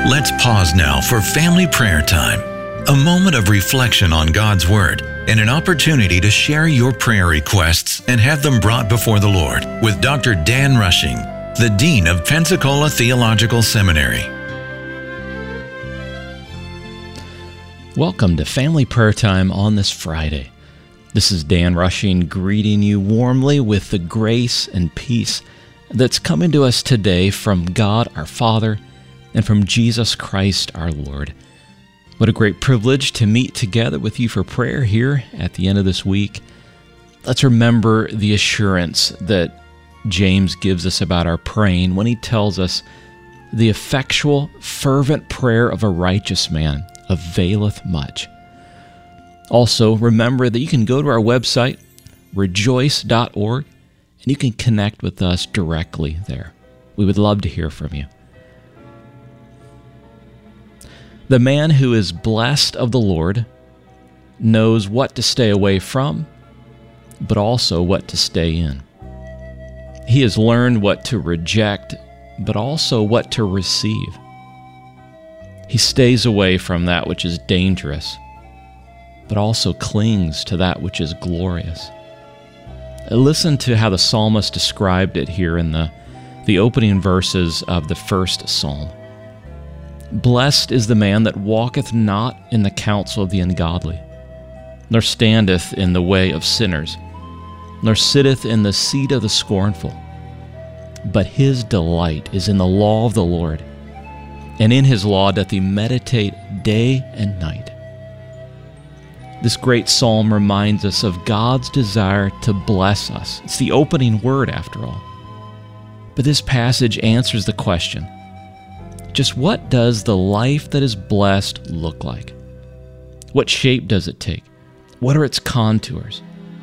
Let's pause now for family prayer time. A moment of reflection on God's Word and an opportunity to share your prayer requests and have them brought before the Lord with Dr. Dan Rushing, the Dean of Pensacola Theological Seminary. Welcome to Family Prayer Time on this Friday. This is Dan Rushing greeting you warmly with the grace and peace that's coming to us today from God our Father and from Jesus Christ our Lord. What a great privilege to meet together with you for prayer here at the end of this week. Let's remember the assurance that James gives us about our praying when he tells us the effectual, fervent prayer of a righteous man availeth much. Also, remember that you can go to our website, rejoice.org, and you can connect with us directly there. We would love to hear from you. The man who is blessed of the Lord knows what to stay away from, but also what to stay in. He has learned what to reject, but also what to receive. He stays away from that which is dangerous, but also clings to that which is glorious. Listen to how the psalmist described it here in the opening verses of the first psalm. Blessed is the man that walketh not in the counsel of the ungodly, nor standeth in the way of sinners, nor sitteth in the seat of the scornful. But his delight is in the law of the Lord, and in his law doth he meditate day and night. This great psalm reminds us of God's desire to bless us. It's the opening word, after all. But this passage answers the question, just what does the life that is blessed look like? What shape does it take? What are its contours?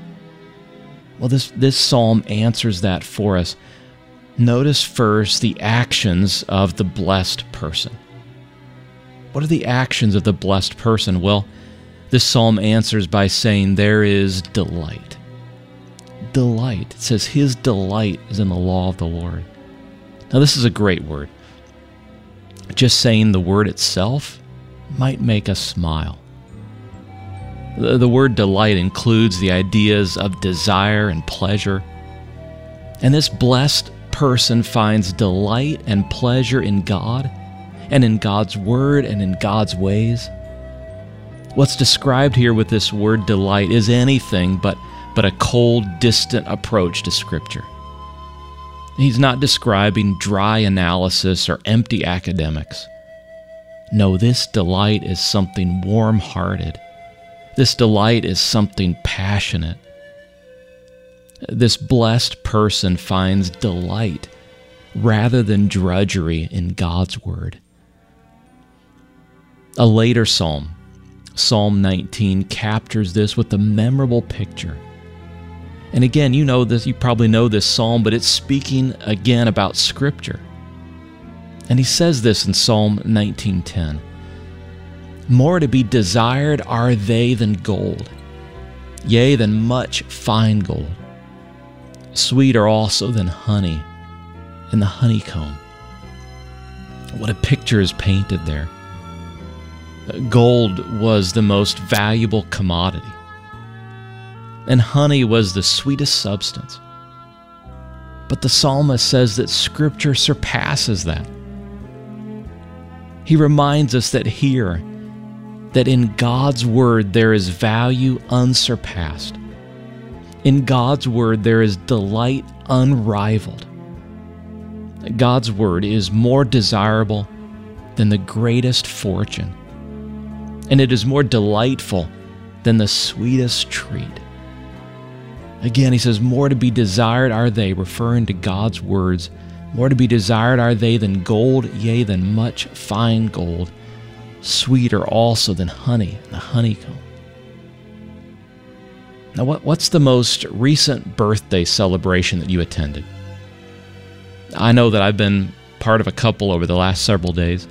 Well, this psalm answers that for us. Notice first the actions of the blessed person. What are the actions of the blessed person? Well, this psalm answers by saying there is delight. Delight. It says his delight is in the law of the Lord. Now, this is a great word. Just saying the word itself might make us smile. The word delight includes the ideas of desire and pleasure. And this blessed person finds delight and pleasure in God and in God's word and in God's ways. What's described here with this word delight is anything but a cold, distant approach to Scripture. He's not describing dry analysis or empty academics. No, this delight is something warm-hearted. This delight is something passionate. This blessed person finds delight rather than drudgery in God's Word. A later psalm, Psalm 19, captures this with a memorable picture. And again, you know this, you probably know this psalm, but it's speaking again about Scripture. And he says this in Psalm 19:10. More to be desired are they than gold, yea, than much fine gold. Sweeter also than honey and the honeycomb. What a picture is painted there. Gold was the most valuable commodity, and honey was the sweetest substance. But the psalmist says that Scripture surpasses that. He reminds us that here, that in God's Word there is value unsurpassed. In God's Word there is delight unrivaled. God's Word is more desirable than the greatest fortune, and it is more delightful than the sweetest treat. Again, he says, more to be desired are they, referring to God's words. More to be desired are they than gold, yea, than much fine gold. Sweeter also than honey and the honeycomb. Now, what's the most recent birthday celebration that you attended? I know that I've been part of a couple over the last several days.